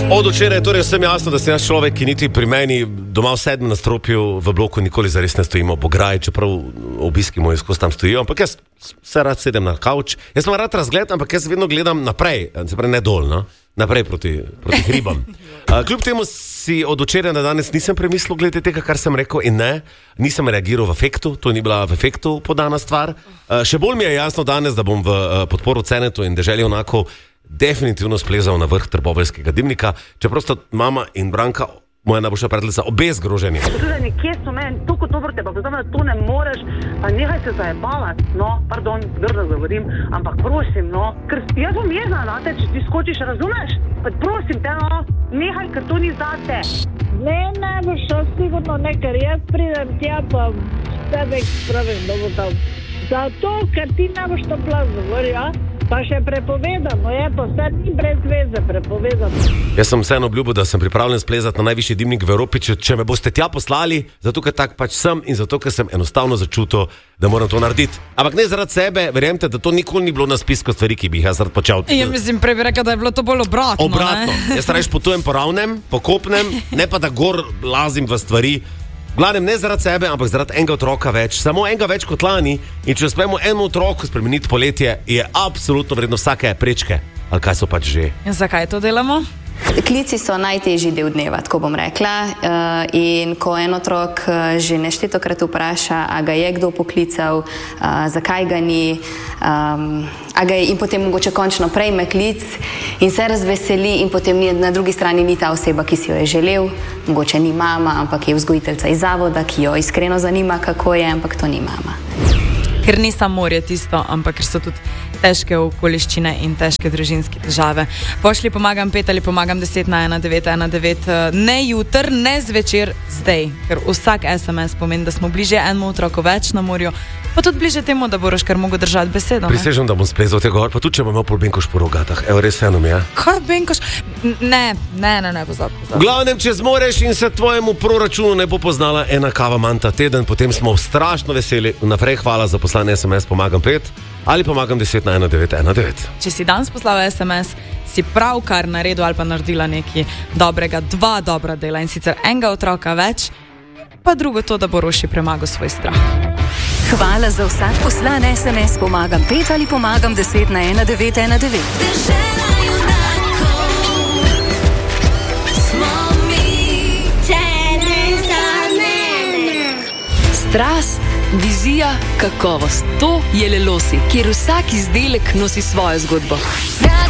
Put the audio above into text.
Od včeraj je torej vsem jasno, da sem jaz človek, ki niti pri meni doma v 7. nadstropju v bloku nikoli zares ne stojimo bograj, čeprav obiski moji skozi tam stojijo, ampak jaz se rad sedem na kavč. Jaz sem rad razgled, ampak jaz vedno gledam naprej, se pravi ne dol, no? Naprej proti hribam. Kljub temu si od včeraj na danes nisem premislil glede tega, kar sem rekel, in ne, nisem reagiral v efektu, to ni bila v efektu podana stvar. Še bolj mi je jasno danes, da bom v podporu Cenetu in Deželi onako definitivno splezal na vrh trboveljskega dimnika, čeprav sta mama in Branka, moja najboljša prijateljica, obe zgroženi. Zdaj, kje so meni, toliko dobro te pa poznam, da to ne moreš, pa nehaj se zajebavati, no, pardon, grdo govorim, ampak prosim, no, ker jaz bom jezna na te, če ti skočiš, razumeš? Pa prosim te, no, nehaj, ker to ni zate. Ne boš šel sigurno ne, ker jaz pridem tja, pa tebe spravim, da bo tam. Zato, ker ti ne boš to plaz govori, ja? Pa še prepovedano je, pa vse ni brez veze prepovedano. Jaz sem vseeno obljubil, da sem pripravljen splezati na najvišji dimnik v Evropi, če me boste tja poslali, zato ker tak pač sem in zato ker sem enostavno začutil, da moram to narediti. Ampak ne zaradi sebe, verjemte, da to nikoli ni bilo na spisku stvari, ki bi jih jaz rad počel. Ja, mislim, prej bi rekel, da je bilo to bolj obratno. Obratno. Jaz rajš potujem po ravnem, po kopnem, ne pa da gor lazim v stvari. Glavnem ne zaradi sebe, ampak zaradi enega otroka več. Samo enega več kot lani. In če uspemo eno otroku spremeniti poletje, je absolutno vredno vsake prečke. Ali kaj so pač že? Zakaj to delamo? Klici so najtežji del dneva, tako bom rekla. In ko en otrok že neštetokrat vpraša, a ga je kdo poklical, zakaj ga ni, in potem mogoče končno prejme klic in se razveseli in potem na drugi strani ni ta oseba, ki si jo je želel, mogoče ni mama, ampak je vzgojiteljica iz zavoda, ki jo iskreno zanima, kako je, ampak to ni mama. Ker ni samo morje tisto, ampak ker so tudi težke okoliščine in težke družinske težave. Pošli pomagam 5 ali pomagam 10 na 1919, ne jutr, ne zvečer, zdaj. Ker vsak SMS pomeni, da smo bliže enemu otroku več na morju, pa tudi bliže temu, da boš kar mogel držati besedo. Prisežem, da bom splezal tega gor, pa tudi če bom imel pol benkoš po rogatah. Evo, res eno mi je. Kaj benkoš? Ne, pozor. V glavnem, če zmoreš in se tvojemu proračunu ne bo poznala ena kava manta teden, potem smo strašno veseli. Vnaprej hvala za poslane SMS pomagam 5 ali pomagam 10 na 1919. Če si danes poslal SMS, si pravkar naredil ali pa naredila nekaj dobrega, 2 dobra dela, in sicer enega otroka več, pa drugo to, da bo Roši premagal svoj strah. Hvala za vsak poslan SMS pomagam 5 ali pomagam 10 na 1919. Strast, vizija, kakovost. To je Lelosi, kjer vsak izdelek nosi svojo zgodbo.